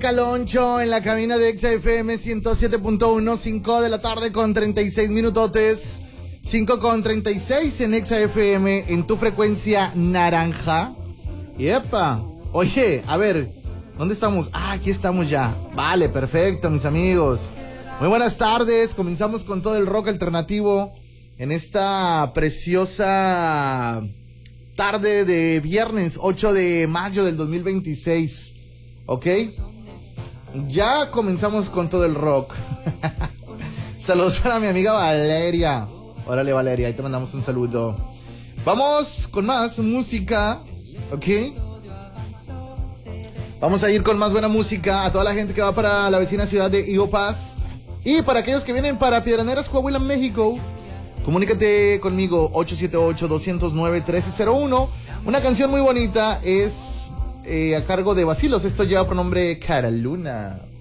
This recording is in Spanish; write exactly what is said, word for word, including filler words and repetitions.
Caloncho en la cabina de Exa F M ciento siete punto uno, cinco de la tarde con treinta y seis minutotes, cinco con treinta y seis en Exa F M, en tu frecuencia naranja. Y epa, oye, a ver, ¿dónde estamos? Ah, aquí estamos ya. Vale, perfecto, mis amigos. Muy buenas tardes, comenzamos con todo el rock alternativo en esta preciosa tarde de viernes ocho de mayo del dos mil veintiséis. ¿Ok? Ya comenzamos con todo el rock. Saludos para mi amiga Valeria. Órale, Valeria, ahí te mandamos un saludo. Vamos con más música. ¿Ok? Vamos a ir con más buena música a toda la gente que va para la vecina ciudad de Eagle Pass. Y para aquellos que vienen para Piedraneras, Coahuila, México, comunícate conmigo ocho siete ocho, dos cero nueve, uno tres cero uno. Una canción muy bonita es eh, a cargo de Vacilos. Esto lleva por nombre Cara Luna.